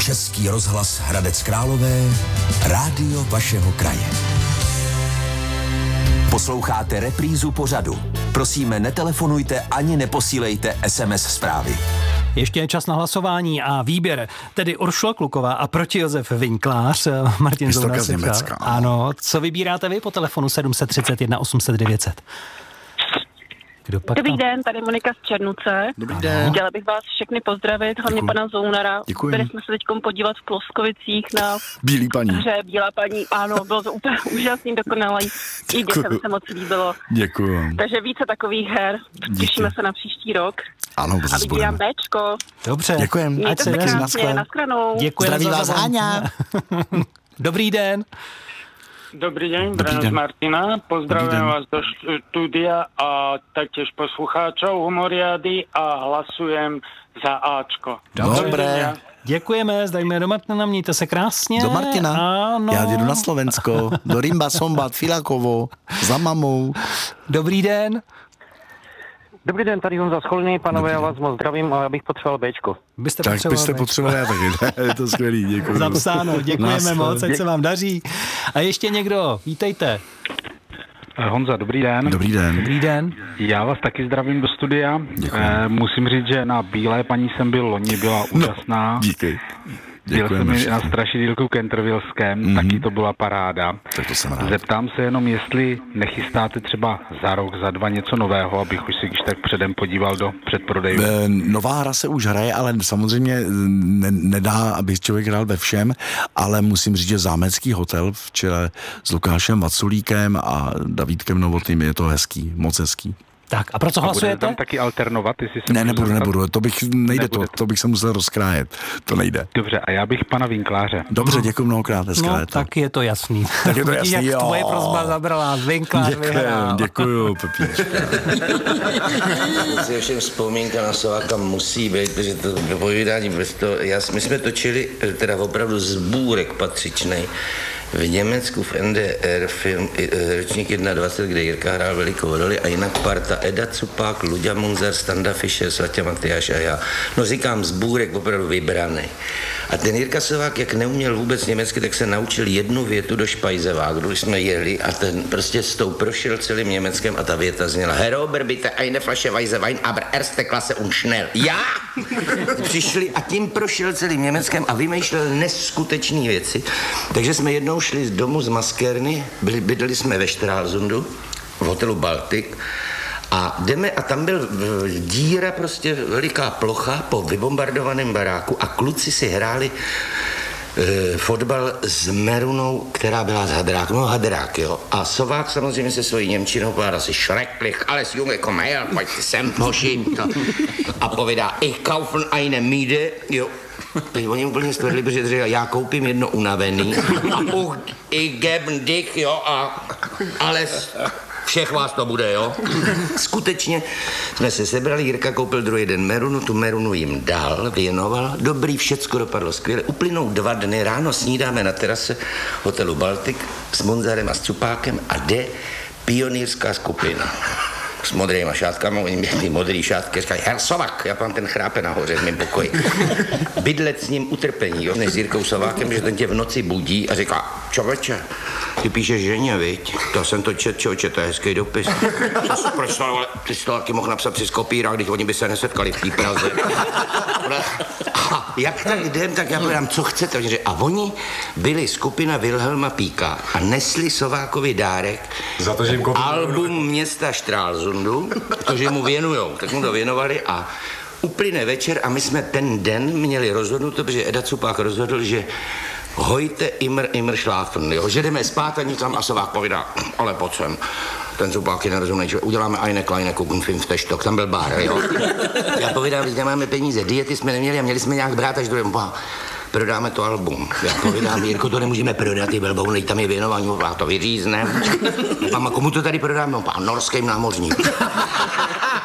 Český rozhlas Hradec Králové, rádio vašeho kraje. Posloucháte reprízu pořadu. Prosíme, netelefonujte ani neposílejte SMS zprávy. Ještě je čas na hlasování a výběr, tedy Uršula Kluková a proti Josef Vinklář. Martin Zouna. z Německa. Ano, co vybíráte vy po telefonu 731 800 900? Dobrý den, tady Monika z Černuce. Dobrý den. Chtěla bych vás všechny pozdravit, hlavně pana Zounara. Děkuji. Byli jsme se teď podívat v Kloskovicích na Bílý paní. hře Bílá paní. Ano, bylo to úplně úžasný, dokonalý. I dětem se moc líbilo. Děkuji. Takže více takových her. Těšíme se na příští rok. Ano, A brzy vybírám budeme. Bčko. Dobře. Děkujem. Mějte se krásně, nashledanou. Děkujeme. Zdraví vás Háňa. Dobrý den. Dobrý deň, Dobrý Brano den. z Martina. Pozdravujem Dobrý den. vás do štúdia a taktiež poslucháčov Humoriady a hlasujem za Ačko. Dobré. Děkujeme, zdajme do Martina, mějte se krásně. Do Martina. Ano. Já jdu na Slovensko. Do Rimba, Sombat, Filakovo. Za mamou. Dobrý den. Dobrý den, tady Honza Scholný, panové, já vás moc zdravím a já bych potřeboval Bčko. Byste potřebovali já taky. Je to skvělý, děkuji. Zapsáno, děkujeme Naschle. moc, ať se vám daří. A ještě někdo, vítejte. Honza, dobrý den. Dobrý den. Dobrý den. Já vás taky zdravím do studia. Musím říct, že na Bílé paní jsem byl loni, byla úžasná. Díky. Byl jsem Děkujeme i všichni. na Strašidýlku Cantervillském, taky to byla paráda. Tak to jsem rád. Zeptám se jenom, jestli nechystáte třeba za rok, za dva něco nového, abych už si když tak předem podíval do předprodejů. Nová hra se už hraje, ale samozřejmě nedá, aby člověk hrál ve všem, ale musím říct, že Zámecký hotel v čele s Lukášem Vaculíkem a Davídkem Novotným je to hezký, moc hezký. Tak a pro co A budete hlasujete? tam taky alternovat? Jestli se Ne, můžu zeptat? nebudu, to bych, nejde Nebudete. to bych se musel rozkrájet, to nejde. Dobře, a já bych pana Vinkláře. Dobře, děkuji mnohokrát, hezké No, léto. tak je to jasný. Tak je to Vidíš, jasný, jak jo. tvoje prosba zabrala, Vinklář vyhrál. Děkuju, Pepíčka. Si všem vzpomínka na Slováka musí být, protože to povídání bez toho, my jsme točili teda opravdu sbůrek patřičnej v Německu v NDR film ročník 21, kde Jirka hrál velikou roli a jinak parta Eda Cupák, Luďa Munzar, Standa Fischer, Svatě Matyáš a já. No říkám sbůrek opravdu vybraný. A ten Jirka Slovák, jak neuměl vůbec německy, tak se naučil jednu větu do Speisewagen, když jsme jeli a ten prostě s tou prošel celým Německem a ta věta zněla Herr Ober, bitte eine Flasche Weißwein, aber erste Klasse und schnell. Já! Přišli a tím prošel celým Německem a vymýšlel neskutečné věci. Takže jsme jednou šli z domu z Maskérny, bydleli jsme ve Stralsundu, v hotelu Baltic, a jdeme a tam byl díra, prostě veliká plocha po vybombardovaném baráku a kluci si hráli fotbal s Merunou, která byla z Hadrák, no Hadrák, jo. A Sovák samozřejmě se svojí němčinou povídá si schrecklich, alles Junge, komm her, pojďte sem, hoši. A povídá, ich kaufen eine Miete, jo. Teď oni úplně stvrdli, protože říkali, já koupím jedno unavený a ich geben dich, jo, a alles, všech vás to bude, jo. Skutečně jsme se sebrali, Jirka koupil druhý den Merunu, tu Merunu jim dal, věnoval, dobrý, všecko dopadlo skvěle. Uplynou 2 dny, ráno snídáme na terase hotelu Baltic s Munzarem a s Cupákem a jde pionýrská skupina. S modrýma šátkama, oni měli modrý šátky, říkají, Herr Sovák, já mám ten chrápe nahoře v mém pokoji. Bydlet s ním utrpení, jo, než s Jirkou Sovákem, že ten tě v noci budí a říká, čověče, ty píšeš ženě, viď? To jsem to čověče, to je hezký dopis. Proč to, ale ty jsi to taky mohl napsat přes kopírák, když oni by se nesetkali v té Praze. A jak tak jdem, tak já povedám, co chcete. A oni byli skupina Wilhelma Píka a nesli Sovákovi dárek za to, že jim album města Stralsundu, protože mu věnujou. Tak mu to věnovali a uplyne večer a my jsme ten den měli rozhodnuto, protože Eda Cupák rozhodl, že hojte immer schlafen, jo, že jdeme spát a nic tam a Sovák povídá, ale pojď sem. Ten Cupák je nerozumnej, že uděláme eine kleine Kuchenfilm v Teštok, tam byl bar, jo. Já povídám, že nemáme peníze, diety jsme neměli a měli jsme nějak brát až druhým, prodáme to album. Já povídám, Jirko, to nemůžeme prodat, ty velbounej, tam je věnování, a to vyříznem. A komu to tady prodáme? Pán norským námořník.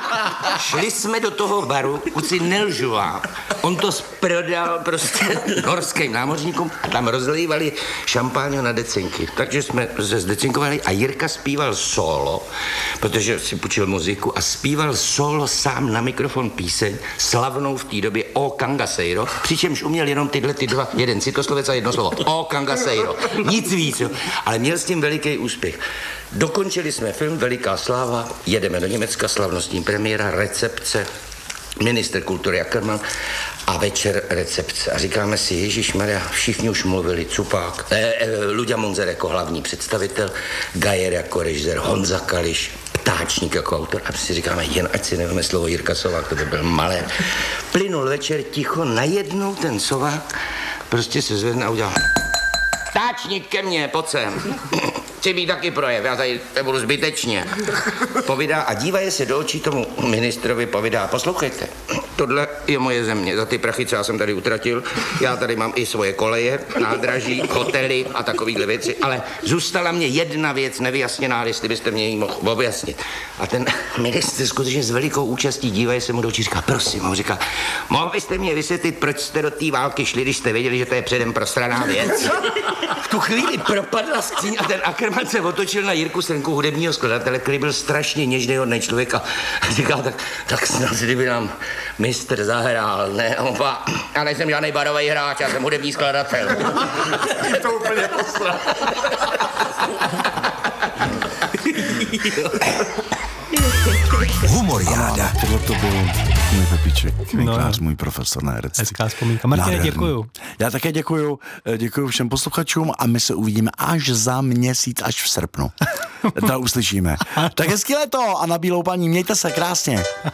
Šli jsme do toho baru, kuci nelžu vám. On to prodal prostě norským námořníkům a tam rozlívali šampáň na decinky. Takže jsme se zdecinkovali a Jirka zpíval solo, protože si půjčil muziku a zpíval solo sám na mikrofon píseň slavnou v té době O Cangaceiro, přičemž uměl jenom tyhle ty dva, jeden citoslovec a jedno slovo. O Cangaceiro. Nic víc, jo. Ale měl s tím veliký úspěch. Dokončili jsme film Veliká sláva, jedeme do Německa, slavnostní premiéra, recepce, ministr kultury Ackermann a večer recepce. A říkáme si, ježišmarja, všichni už mluvili, Cupák, Luďa Munzer jako hlavní představitel, Gajer jako režisér, Honza Kališ, Ptáčník jako autor. A si říkáme, jen ať si nemáme slovo Jirka Sovák, to by byl malé. Plynul večer ticho, najednou ten Sovák prostě se zvedne a udělal Ptáčník ke mně, pojď sem. Chci být taky projev, já tady nebudu zbytečně. Povídá a dívaje se do očí tomu ministrovi, povídá, poslouchejte, tohle je moje země, za ty prachy, co já jsem tady utratil, já tady mám i svoje koleje, nádraží, hotely a takovýhle věci, ale zůstala mě jedna věc nevyjasněná, jestli byste mě ji mohl objasnit. A ten ministr skutečně s velikou účastí dívaje se mu do očí, říká, prosím, on říká, mohl byste mě vysvětlit, proč jste do té války šli, když jste věděli, že to je předem prostraná věc? V tu chvíli propadla skříň a ten Ackermann se otočil na Jirku Srnku, hudebního skladatele, který byl strašně něžný hodnej člověk a říkal, tak snad kdyby nám mistr zahrál, ne, opa, já nejsem žádnej barový hráč, já jsem hudební skladatel. Je to úplně posla. Humoriáda. Tohle to byl můj Pepíček, Vinklář, můj profesor na herectví. Hezká vzpomínka. Martine, děkuju. Já také děkuju. Děkuju všem posluchačům a my se uvidíme až za měsíc, až v srpnu. To uslyšíme. Tak hezký léto a na bílou paní, mějte se krásně.